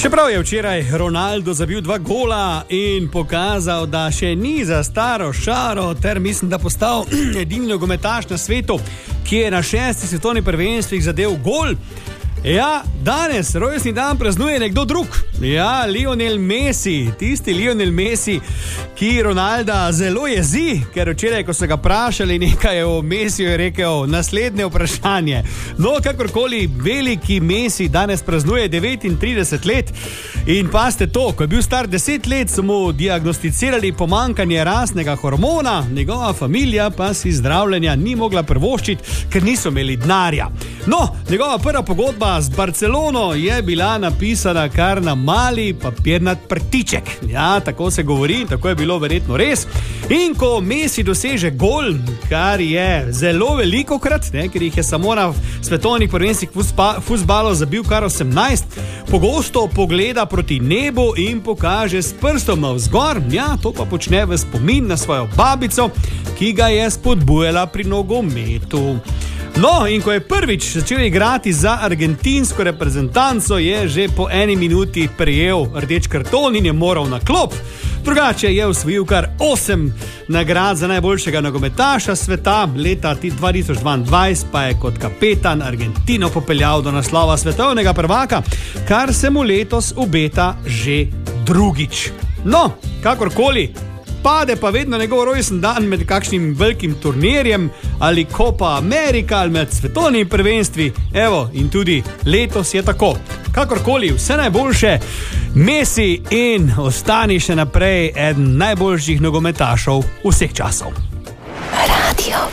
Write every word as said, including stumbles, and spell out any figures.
Čeprav je včeraj Ronaldo zabil dva gola in pokazal, da še ni za staro šaro, ter mislim, da postal edini nogometaš na svetu, ki je na šestih svetovnih prvenstvih zadel gol. Ja, danes rojstni dan praznuje nekdo drug. Ja, Lionel Messi, tisti Lionel Messi, ki Ronalda zelo jezi, ker včeraj, ko so ga vprašali nekaj o Messiju, je rekel naslednje vprašanje. No, kakorkoli, veliki Messi danes praznuje devetintrideset let in paste to, ko je bil star deset let, so mu diagnosticirali pomanjkanje rastnega hormona, njegova familija pa si zdravljenja ni mogla privoščiti, ker niso imeli denarja. No, njegova prva pogodba z Barcelono je bila napisana kar na mali papirnat prtiček. Ja, tako se govori, tako je bilo verjetno res. In ko Messi doseže gol, kar je zelo veliko krat, ne, ker jih je samo na svetovnih prvenstvih fuzbalov zabil kar osemnajst, pogosto pogleda proti nebu in pokaže s prstom navzgor. Ja, to pa počne v spomin na svojo babico, ki ga je spodbujala pri nogometu. No, in ko je prvič začel igrati za argentinsko reprezentanco, je že po eni minuti prejel rdeč karton in je moral na klop. Drugače je osvojil kar osem nagrad za najboljšega nogometaša sveta, leta dva tisoč dvaindvajset pa je kot kapetan Argentino popeljal do naslova svetovnega prvaka, kar se mu letos obeta že drugič. No, kakorkoli, pade pa vedno njegov rojsten dan med kakšnim velikim turnirjem ali Copa America ali med svetovnimi prvenstvi. Evo, in tudi letos je tako. Kakorkoli, vse najboljše, Messi, in ostani še naprej eden najboljših nogometašov vseh časov. Radio.